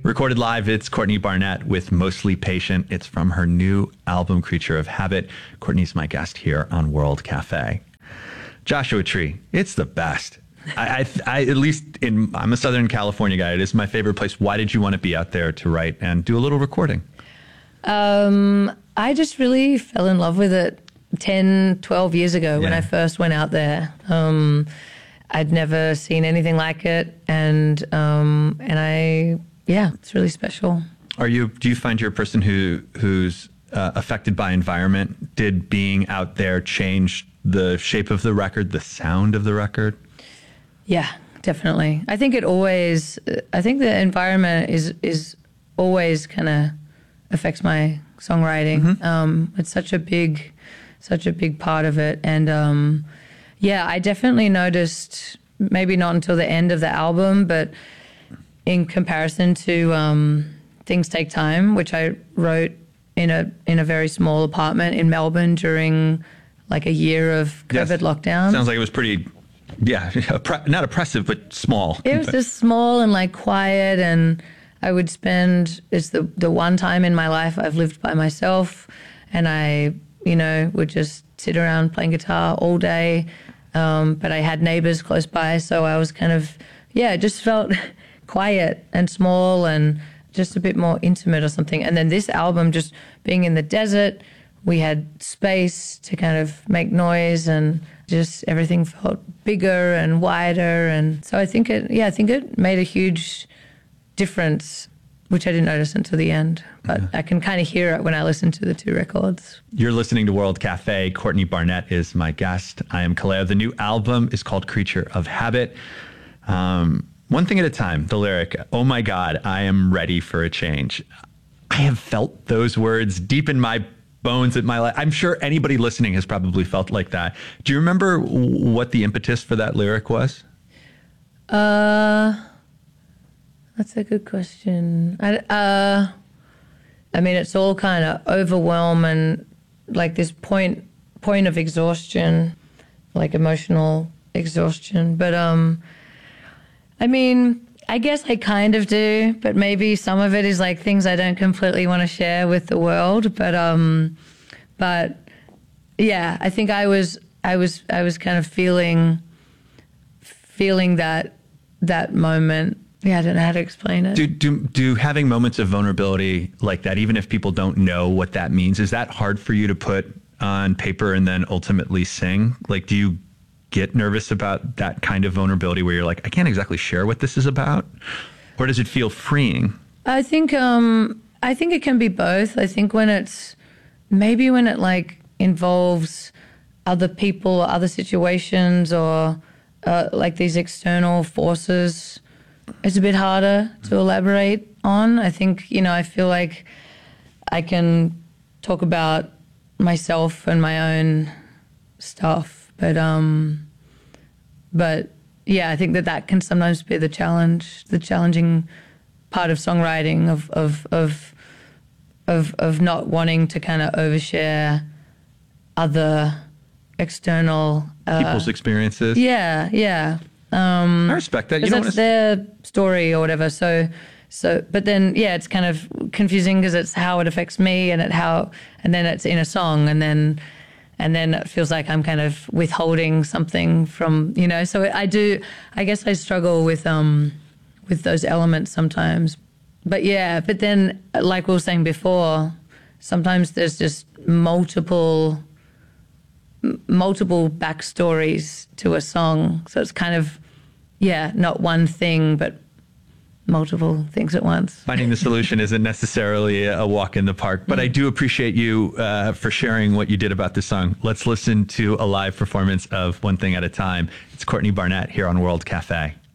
Recorded live, it's Courtney Barnett with Mostly Patient. It's from her new album, Creature of Habit. Courtney's my guest here on World Cafe. Joshua Tree, it's the best. I at least I'm a Southern California guy. It is my favorite place. Why did you want to be out there to write and do a little recording? I just really fell in love with it 10, 12 years ago when I first went out there. I'd never seen anything like it, and it's really special. Do you find you're a person who's affected by environment? Did being out there change the shape of the record, the sound of the record? Yeah, definitely. I think the environment is always kind of affects my songwriting. Mm-hmm. It's such a big part of it. And I definitely noticed, maybe not until the end of the album, but in comparison to Things Take Time, which I wrote in a very small apartment in Melbourne during like a year of COVID lockdown. Sounds like it was pretty, not oppressive, but small. It was just small and like quiet, and I would spend, it's the one time in my life I've lived by myself, and I, would just sit around playing guitar all day. But I had neighbors close by, so I was kind of, just felt quiet and small and just a bit more intimate or something. And then this album, just being in the desert, we had space to kind of make noise, and just everything felt bigger and wider. And so I think it made a huge difference, which I didn't notice until the end. But I can kind of hear it when I listen to the two records. You're listening to World Cafe. Courtney Barnett is my guest. I am Kaleo. The new album is called Creature of Habit. One thing at a time, the lyric, "Oh my God, I am ready for a change." I have felt those words deep in my bones in my life. I'm sure anybody listening has probably felt like that. Do you remember what the impetus for that lyric was? That's a good question. I mean, it's all kind of overwhelm and like this point of exhaustion, like emotional exhaustion. But I mean, I guess I kind of do, but maybe some of it is like things I don't completely want to share with the world. But yeah, I think I was kind of feeling that moment. Yeah, I don't know how to explain it. Do having moments of vulnerability like that, even if people don't know what that means, is that hard for you to put on paper and then ultimately sing? Like, do you get nervous about that kind of vulnerability where you're like, I can't exactly share what this is about? Or does it feel freeing? I think it can be both. I think when it like involves other people, other situations, or like these external forces, it's a bit harder to elaborate on. I think, I feel like I can talk about myself and my own stuff. But yeah, I think that can sometimes be the challenging part of songwriting of not wanting to kind of overshare other external people's experiences. Yeah. I respect that. That's their story or whatever. So, but then it's kind of confusing because it's how it affects me and then it's in a song, and then it feels like I'm kind of withholding something from, so I guess I struggle with those elements sometimes. But then like we were saying before, sometimes there's just multiple backstories to a song. So it's kind of, not one thing, but multiple things at once. Finding the solution isn't necessarily a walk in the park, but I do appreciate you for sharing what you did about this song. Let's listen to a live performance of One Thing at a Time. It's Courtney Barnett here on World Cafe.